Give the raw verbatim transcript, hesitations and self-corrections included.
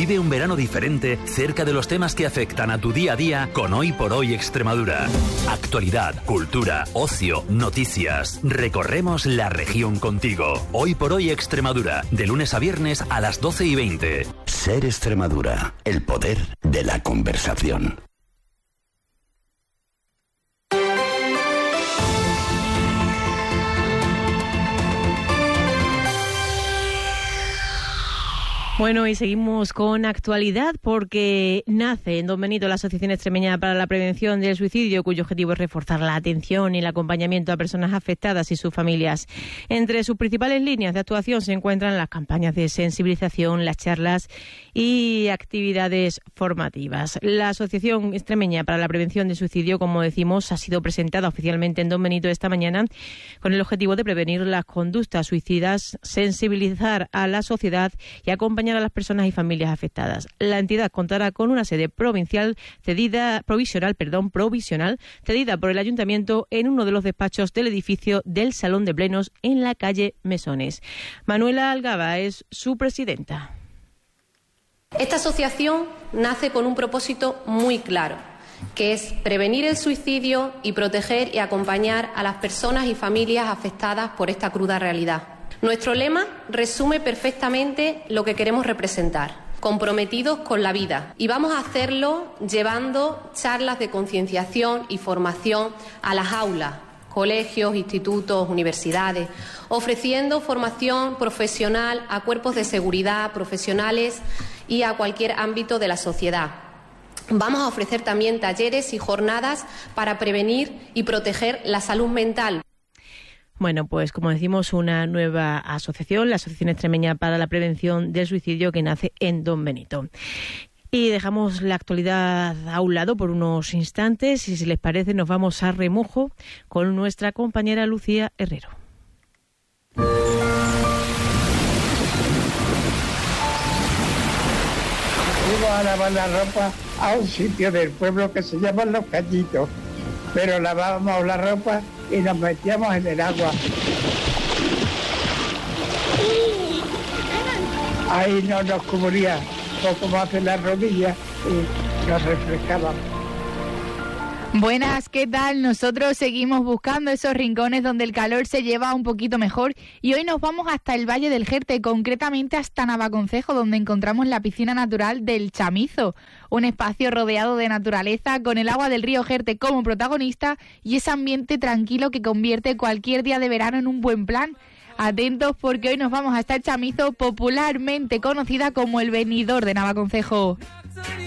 Vive un verano diferente cerca de los temas que afectan a tu día a día con Hoy por Hoy Extremadura. Actualidad, cultura, ocio, noticias. Recorremos la región contigo. Hoy por Hoy Extremadura, de lunes a viernes a las doce y veinte. Ser Extremadura, el poder de la conversación. Bueno, y seguimos con actualidad porque nace en Don Benito la Asociación Extremeña para la Prevención del Suicidio, cuyo objetivo es reforzar la atención y el acompañamiento a personas afectadas y sus familias. Entre sus principales líneas de actuación se encuentran las campañas de sensibilización, las charlas y actividades formativas. La Asociación Extremeña para la Prevención del Suicidio, como decimos, ha sido presentada oficialmente en Don Benito esta mañana con el objetivo de prevenir las conductas suicidas, sensibilizar a la sociedad y acompañar a las personas y familias afectadas. La entidad contará con una sede provincial cedida, provisional, perdón, provisional, cedida por el Ayuntamiento en uno de los despachos del edificio del Salón de Plenos en la calle Mesones. Manuela Algaba es su presidenta. Esta asociación nace con un propósito muy claro, que es prevenir el suicidio y proteger y acompañar a las personas y familias afectadas por esta cruda realidad. Nuestro lema resume perfectamente lo que queremos representar: comprometidos con la vida. Y vamos a hacerlo llevando charlas de concienciación y formación a las aulas, colegios, institutos, universidades, ofreciendo formación profesional a cuerpos de seguridad, profesionales y a cualquier ámbito de la sociedad. Vamos a ofrecer también talleres y jornadas para prevenir y proteger la salud mental. Bueno, pues como decimos, una nueva asociación, la Asociación Extremeña para la Prevención del Suicidio, que nace en Don Benito. Y dejamos la actualidad a un lado por unos instantes y, si les parece, nos vamos a remojo con nuestra compañera Lucía Herrero. Fuimos a lavar la ropa a un sitio del pueblo que se llama Los Cañitos, pero lavábamos la ropa y nos metíamos en el agua. Ahí no nos cubría poco más de las rodillas y nos refrescábamos. Buenas, ¿qué tal? Nosotros seguimos buscando esos rincones donde el calor se lleva un poquito mejor y hoy nos vamos hasta el Valle del Jerte, concretamente hasta Navaconcejo, donde encontramos la piscina natural del Chamizo, un espacio rodeado de naturaleza con el agua del río Jerte como protagonista y ese ambiente tranquilo que convierte cualquier día de verano en un buen plan. Atentos porque hoy nos vamos hasta el Chamizo, popularmente conocida como el Venidor de Navaconcejo.